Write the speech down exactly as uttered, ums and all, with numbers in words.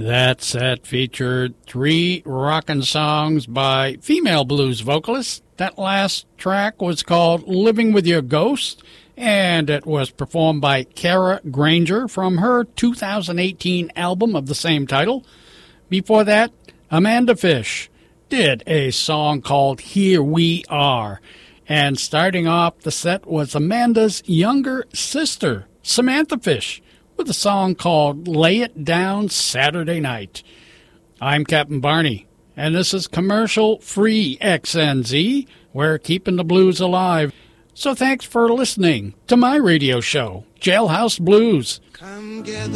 That set featured three rockin' songs by female blues vocalists. That last track was called Living With Your Ghost, and it was performed by Kara Granger from her two thousand eighteen album of the same title. Before that, Amanda Fish did a song called Here We Are. And starting off the set was Amanda's younger sister, Samantha Fish, with a song called Lay It Down Saturday Night. I'm Captain Barney, and this is commercial-free X N Z. We're keeping the blues alive. So thanks for listening to my radio show, Jailhouse Blues. Come get